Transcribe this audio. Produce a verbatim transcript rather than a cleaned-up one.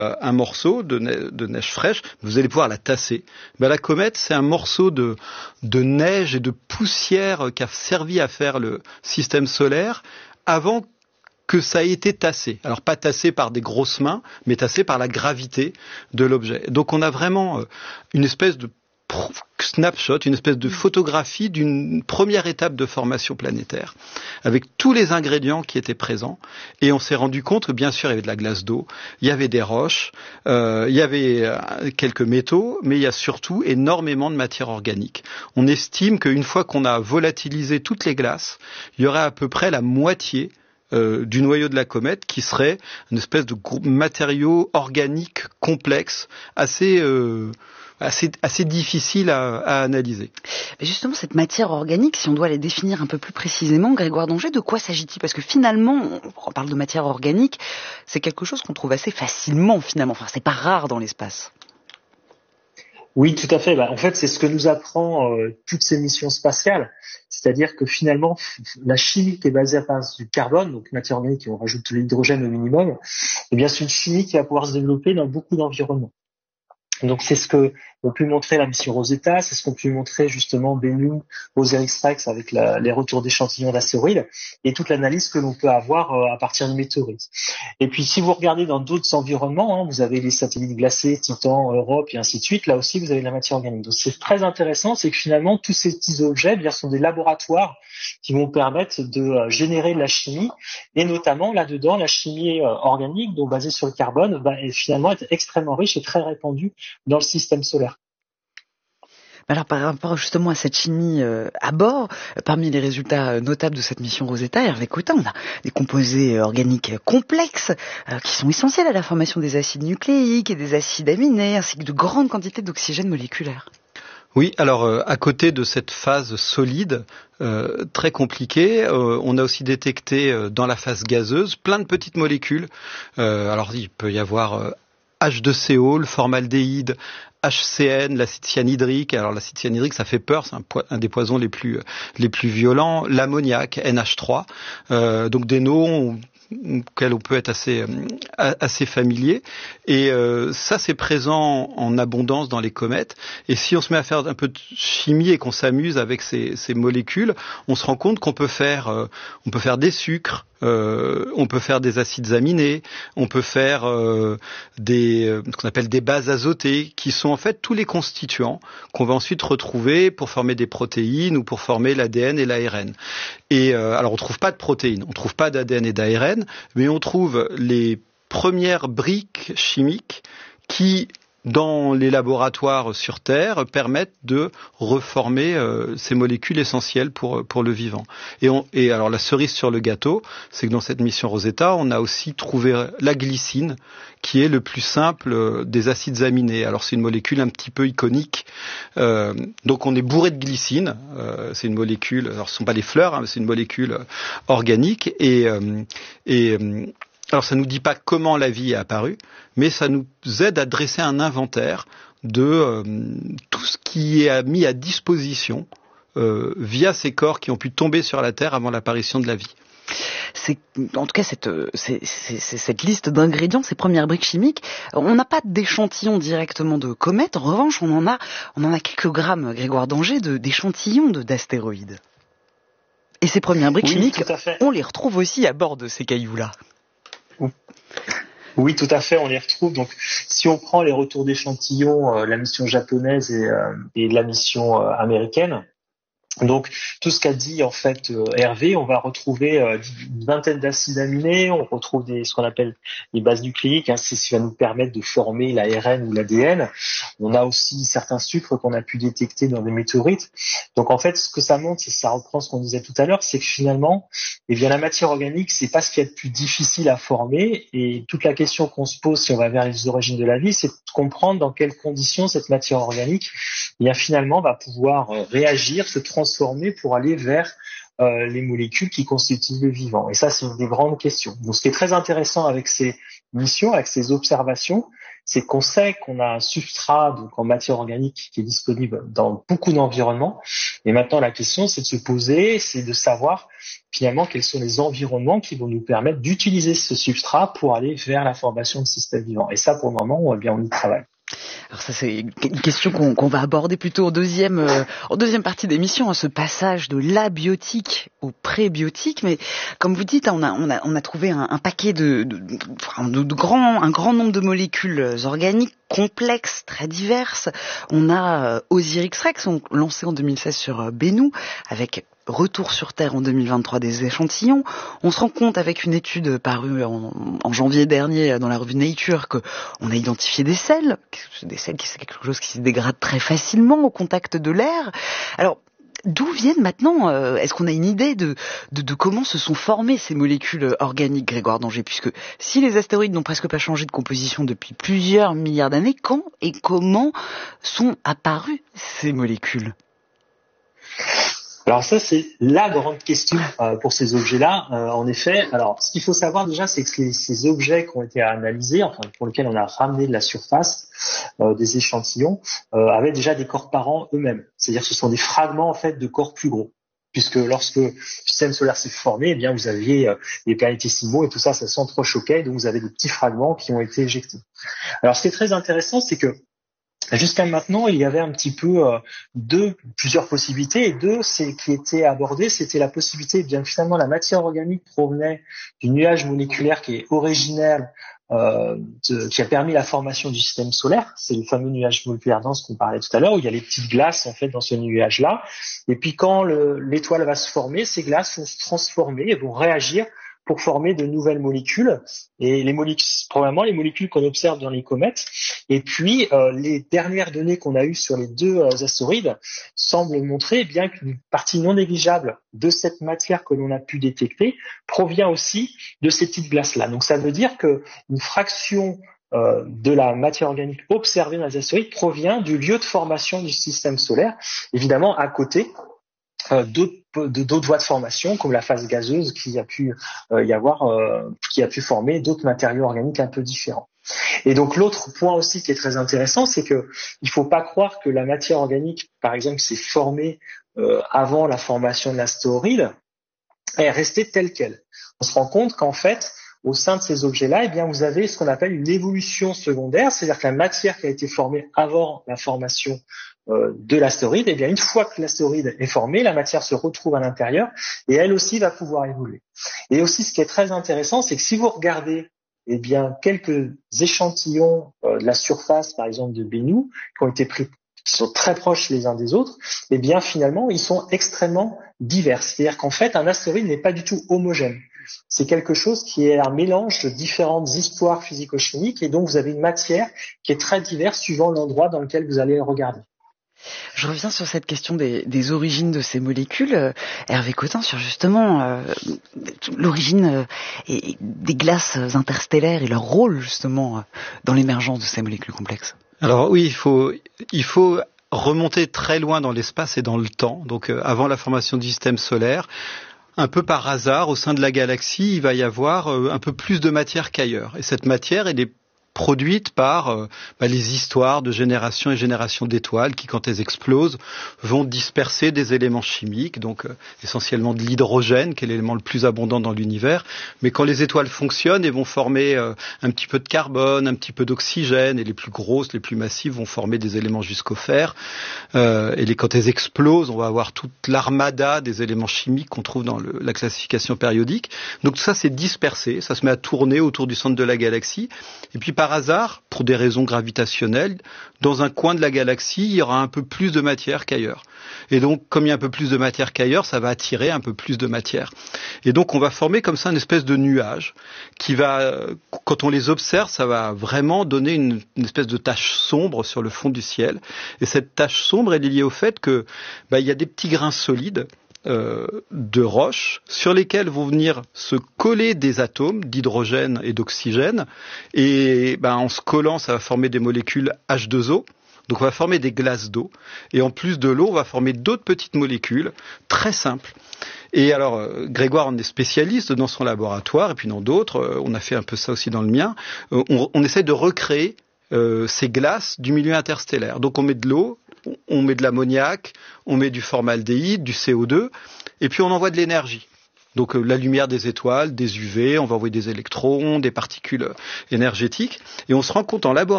un morceau de neige, de neige fraîche, vous allez pouvoir la tasser. Ben, la comète, c'est un morceau de, de neige et de poussière qui a servi à faire le système solaire avant que ça ait été tassé. Alors pas tassé par des grosses mains, mais tassé par la gravité de l'objet. Donc on a vraiment une espèce de snapshot, une espèce de photographie d'une première étape de formation planétaire, avec tous les ingrédients qui étaient présents, et on s'est rendu compte que bien sûr il y avait de la glace d'eau, il y avait des roches, euh, il y avait quelques métaux, mais il y a surtout énormément de matière organique. On estime qu'une fois qu'on a volatilisé toutes les glaces, il y aurait à peu près la moitié Euh, du noyau de la comète qui serait une espèce de groupe matériau organique complexe, assez euh, assez assez difficile à, à analyser. Mais justement, cette matière organique, si on doit la définir un peu plus précisément, Grégoire d'Angers, de quoi s'agit-il ? Parce que finalement, on parle de matière organique, c'est quelque chose qu'on trouve assez facilement finalement. Enfin, c'est pas rare dans l'espace. Oui, tout à fait. Bah, en fait, c'est ce que nous apprend euh, toutes ces missions spatiales. C'est-à-dire que finalement, la chimie qui est basée à base du carbone, donc matière organique, et on rajoute l'hydrogène au minimum, eh bien, c'est une chimie qui va pouvoir se développer dans beaucoup d'environnements. Donc, c'est ce que ont pu montrer la mission Rosetta, c'est ce qu'ont pu montrer justement Bennu, Osiris-Rex avec la, les retours d'échantillons d'astéroïdes et toute l'analyse que l'on peut avoir euh, à partir de météorites. Et puis, si vous regardez dans d'autres environnements, hein, vous avez les satellites glacés, Titan, Europe et ainsi de suite, là aussi, vous avez de la matière organique. Donc, c'est très intéressant, c'est que finalement, tous ces petits objets, eh bien, sont des laboratoires qui vont permettre de euh, générer de la chimie et notamment, là-dedans, la chimie euh, organique, donc basée sur le carbone, va finalement être extrêmement riche et très répandue dans le système solaire. Alors par rapport justement à cette chimie euh, à bord, euh, parmi les résultats euh, notables de cette mission Rosetta, Hervé Cotin, on a des composés euh, organiques complexes euh, qui sont essentiels à la formation des acides nucléiques et des acides aminés, ainsi que de grandes quantités d'oxygène moléculaire. Oui, alors euh, à côté de cette phase solide, euh, très compliquée, euh, on a aussi détecté euh, dans la phase gazeuse plein de petites molécules. Euh, alors il peut y avoir euh, H deux C O, le formaldéhyde, H C N, l'acide cyanhydrique. Alors l'acide cyanhydrique, ça fait peur, c'est un, po- un des poisons les plus les plus violents. L'ammoniac, N H trois. Euh, donc des noms auxquels on peut être assez assez familier. Et euh, ça, c'est présent en abondance dans les comètes. Et si on se met à faire un peu de chimie et qu'on s'amuse avec ces, ces molécules, on se rend compte qu'on peut faire euh, on peut faire des sucres. Euh, on peut faire des acides aminés, on peut faire euh, des euh, ce qu'on appelle des bases azotées, qui sont en fait tous les constituants qu'on va ensuite retrouver pour former des protéines ou pour former l'A D N et l'A R N. Et euh, alors on trouve pas de protéines, on trouve pas d'A D N et d'A R N, mais on trouve les premières briques chimiques qui, dans les laboratoires sur Terre, permettent de reformer euh, ces molécules essentielles pour pour le vivant. Et, on, et alors la cerise sur le gâteau, c'est que dans cette mission Rosetta, on a aussi trouvé la glycine, qui est le plus simple des acides aminés. Alors c'est une molécule un petit peu iconique. Euh, donc on est bourré de glycine. Euh, c'est une molécule. Alors ce ne sont pas les fleurs, hein, mais c'est une molécule organique et euh, et euh, alors ça nous dit pas comment la vie est apparue, mais ça nous aide à dresser un inventaire de euh, tout ce qui est mis à disposition euh, via ces corps qui ont pu tomber sur la Terre avant l'apparition de la vie. C'est, en tout cas, cette, c'est, c'est, c'est, cette liste d'ingrédients, ces premières briques chimiques, on n'a pas d'échantillons directement de comètes. En revanche, on en a, on en a quelques grammes, Grégoire d'Angers, de, d'échantillons de, d'astéroïdes. Et ces premières briques oui, chimiques, on les retrouve aussi à bord de ces cailloux-là. Oui, tout à fait, on les retrouve. Donc, si on prend les retours d'échantillons, euh, la mission japonaise et, euh, et la mission euh, américaine, donc tout ce qu'a dit en fait euh, Hervé, on va retrouver euh, une vingtaine d'acides aminés, on retrouve des, ce qu'on appelle les bases nucléiques, hein, c'est ce qui va nous permettre de former l'A R N ou l'A D N. On a aussi certains sucres qu'on a pu détecter dans des météorites. Donc en fait, ce que ça montre, et ça reprend ce qu'on disait tout à l'heure, c'est que finalement, eh bien la matière organique, c'est pas ce qu'il y a de plus difficile à former. Et toute la question qu'on se pose si on va vers les origines de la vie, c'est de comprendre dans quelles conditions cette matière organique, eh bien finalement, va pouvoir réagir, se transformer pour aller vers euh, les molécules qui constituent le vivant. Et ça, c'est une des grandes questions. Donc, ce qui est très intéressant avec ces missions, avec ces observations, c'est qu'on sait qu'on a un substrat donc en matière organique qui est disponible dans beaucoup d'environnements. Et maintenant, la question, c'est de se poser, c'est de savoir finalement quels sont les environnements qui vont nous permettre d'utiliser ce substrat pour aller vers la formation de systèmes vivants. Et ça, pour le moment, eh bien, on y travaille. Alors ça, c'est une question qu'on, qu'on va aborder plutôt en deuxième, euh, en deuxième partie d'émission, hein, ce passage de l'abiotique au prébiotique. Mais comme vous dites, on a, on a, on a trouvé un, un paquet de, de, de, de grands, un grand nombre de molécules organiques complexes, très diverses. On a euh, Osiris-Rex, lancé en deux mille seize sur euh, Bennu, avec retour sur Terre en deux mille vingt-trois des échantillons. On se rend compte avec une étude parue en, en janvier dernier dans la revue Nature que on a identifié des sels, des sels qui c'est quelque chose qui se dégrade très facilement au contact de l'air. Alors d'où viennent maintenant, euh, est-ce qu'on a une idée de, de, de comment se sont formées ces molécules organiques, Grégoire Danger, puisque si les astéroïdes n'ont presque pas changé de composition depuis plusieurs milliards d'années, quand et comment sont apparues ces molécules ? Alors ça, c'est la grande question euh, pour ces objets-là. Euh, en effet, alors ce qu'il faut savoir déjà, c'est que ces, ces objets qui ont été analysés, enfin pour lesquels on a ramené de la surface euh, des échantillons, euh, avaient déjà des corps parents eux-mêmes. C'est-à-dire que ce sont des fragments en fait de corps plus gros. Puisque lorsque le système solaire s'est formé, eh bien vous aviez euh, des planétésimaux et tout ça, ça s'entrechoquait, donc vous avez des petits fragments qui ont été éjectés. Alors ce qui est très intéressant, c'est que jusqu'à maintenant, il y avait un petit peu euh, deux, plusieurs possibilités, et deux, c'est qui étaient abordées, c'était la possibilité, eh bien finalement, la matière organique provenait du nuage moléculaire qui est originel, euh, de, qui a permis la formation du système solaire. C'est le fameux nuage moléculaire dense qu'on parlait tout à l'heure, où il y a les petites glaces en fait dans ce nuage-là. Et puis quand le, l'étoile va se former, ces glaces vont se transformer et vont réagir pour former de nouvelles molécules, et les molécules, probablement les molécules qu'on observe dans les comètes. Et puis euh, les dernières données qu'on a eues sur les deux euh, astéroïdes semblent montrer eh bien qu'une partie non négligeable de cette matière que l'on a pu détecter provient aussi de ces petites glaces-là. Donc ça veut dire que une fraction euh, de la matière organique observée dans les astéroïdes provient du lieu de formation du système solaire, évidemment à côté Euh, d'autres, de, d'autres voies de formation, comme la phase gazeuse qui a pu euh, y avoir, euh, qui a pu former d'autres matériaux organiques un peu différents. Et donc l'autre point aussi qui est très intéressant, c'est que il faut pas croire que la matière organique, par exemple, qui s'est formée euh, avant la formation de l'astéroïde, est restée telle quelle. On se rend compte qu'en fait, au sein de ces objets-là, eh bien, vous avez ce qu'on appelle une évolution secondaire, c'est-à-dire que la matière qui a été formée avant la formation euh, de l'astéroïde, eh bien, une fois que l'astéroïde est formé, la matière se retrouve à l'intérieur et elle aussi va pouvoir évoluer. Et aussi, ce qui est très intéressant, c'est que si vous regardez, eh bien, quelques échantillons euh, de la surface, par exemple, de Bennu, qui ont été pris, qui sont très proches les uns des autres, eh bien, finalement, ils sont extrêmement divers. C'est-à-dire qu'en fait, un astéroïde n'est pas du tout homogène. C'est quelque chose qui est un mélange de différentes histoires physico-chimiques et donc vous avez une matière qui est très diverse suivant l'endroit dans lequel vous allez le regarder. Je reviens sur cette question des, des origines de ces molécules, euh, Hervé Cotin, sur justement euh, l'origine euh, et, des glaces interstellaires et leur rôle justement euh, dans l'émergence de ces molécules complexes. Alors oui, il faut, il faut remonter très loin dans l'espace et dans le temps, donc euh, avant la formation du système solaire. Un peu par hasard, au sein de la galaxie, il va y avoir euh, un peu plus de matière qu'ailleurs. Et cette matière, elle est produite par euh, bah, les histoires de génération et génération d'étoiles qui, quand elles explosent, vont disperser des éléments chimiques, donc euh, essentiellement de l'hydrogène, qui est l'élément le plus abondant dans l'univers. Mais quand les étoiles fonctionnent, elles vont former euh, un petit peu de carbone, un petit peu d'oxygène, et les plus grosses, les plus massives vont former des éléments jusqu'au fer. Euh, et les, quand elles explosent, on va avoir toute l'armada des éléments chimiques qu'on trouve dans le, la classification périodique. Donc tout ça, c'est dispersé, ça se met à tourner autour du centre de la galaxie. Et puis par hasard, pour des raisons gravitationnelles, dans un coin de la galaxie, il y aura un peu plus de matière qu'ailleurs. Et donc, comme il y a un peu plus de matière qu'ailleurs, ça va attirer un peu plus de matière. Et donc, on va former comme ça une espèce de nuage qui va, quand on les observe, ça va vraiment donner une, une espèce de tache sombre sur le fond du ciel. Et cette tache sombre, elle est liée au fait que, bah, il y a des petits grains solides Euh, de roches sur lesquelles vont venir se coller des atomes d'hydrogène et d'oxygène et ben, en se collant ça va former des molécules H deux O, donc on va former des glaces d'eau et en plus de l'eau on va former d'autres petites molécules très simples Et alors, euh, Grégoire en est spécialiste dans son laboratoire, et puis dans d'autres, euh, on a fait un peu ça aussi dans le mien, euh, on, on essaie de recréer euh, ces glaces du milieu interstellaire. Donc on met de l'eau, on met de l'ammoniac, on met du formaldéhyde, du C O deux, et puis on envoie de l'énergie. Donc euh, la lumière des étoiles, des U V, on va envoyer des électrons, des particules énergétiques, et on se rend compte en laboratoire